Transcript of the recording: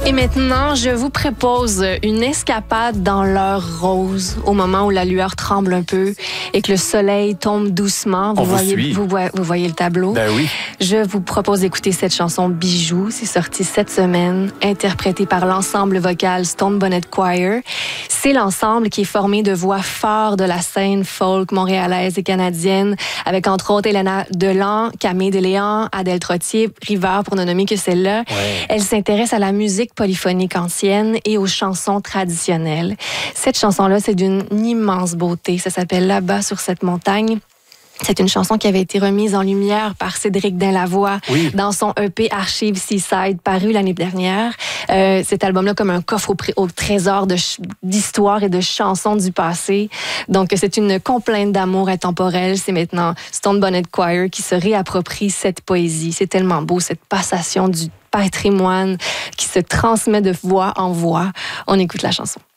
Et maintenant, je vous propose une escapade dans l'heure rose, au moment où la lueur tremble un peu et que le soleil tombe doucement. Vous voyez le tableau? Ben oui. Je vous propose d'écouter cette chanson Bijou. C'est sorti cette semaine, interprétée par l'ensemble vocal Stone Bonnet Choir. C'est l'ensemble qui est formé de voix fortes de la scène folk montréalaise et canadienne, avec entre autres Elena Delan, Camille Deléan, Adèle Trottier, Rivard, pour ne nommer que celle-là. Ouais. Elle s'intéresse à la musique polyphonique ancienne et aux chansons traditionnelles. Cette chanson-là, c'est d'une immense beauté. Ça s'appelle Là-bas sur cette montagne. C'est une chanson qui avait été remise en lumière par Cédric Dainlavoie dans son EP Archives Seaside, paru l'année dernière. Cet album-là comme un coffre au trésor d'histoires et de chansons du passé. Donc, c'est une complainte d'amour intemporel. C'est maintenant Stone Bonnet Choir qui se réapproprie cette poésie. C'est tellement beau, cette passation du patrimoine qui se transmet de voix en voix. On écoute la chanson.